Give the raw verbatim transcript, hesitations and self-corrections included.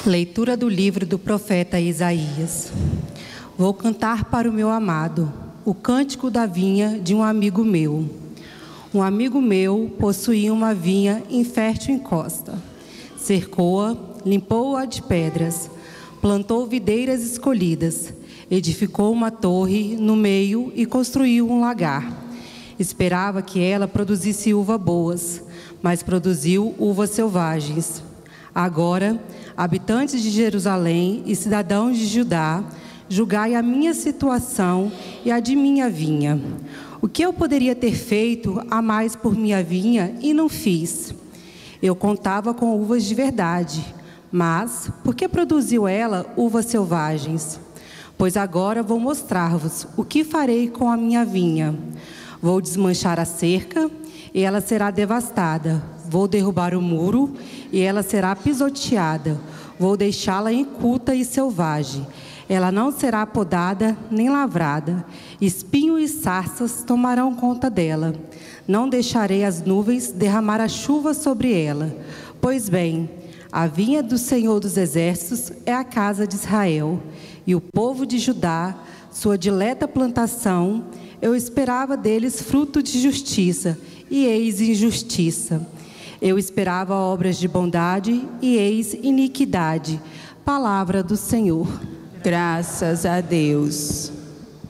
Leitura do livro do profeta Isaías. Vou cantar para o meu amado o cântico da vinha de um amigo meu. Um amigo meu possuía uma vinha infértil em costa. Cercou-a, limpou-a de pedras, plantou videiras escolhidas, edificou uma torre no meio e construiu um lagar. Esperava que ela produzisse uvas boas, mas produziu uvas selvagens. Agora, habitantes de Jerusalém e cidadãos de Judá, julgai a minha situação e a de minha vinha. O que eu poderia ter feito a mais por minha vinha e não fiz? Eu contava com uvas de verdade, mas por que produziu ela uvas selvagens? Pois agora vou mostrar-vos o que farei com a minha vinha. Vou desmanchar a cerca e ela será devastada. Vou derrubar o muro e ela será pisoteada. Vou deixá-la inculta e selvagem. Ela não será podada nem lavrada. Espinho e sarças tomarão conta dela. Não deixarei as nuvens derramar a chuva sobre ela. Pois bem, a vinha do Senhor dos Exércitos é a casa de Israel. E o povo de Judá, sua dileta plantação, eu esperava deles fruto de justiça, e eis injustiça. Eu esperava obras de bondade, e eis iniquidade. Palavra do Senhor. Graças a Deus.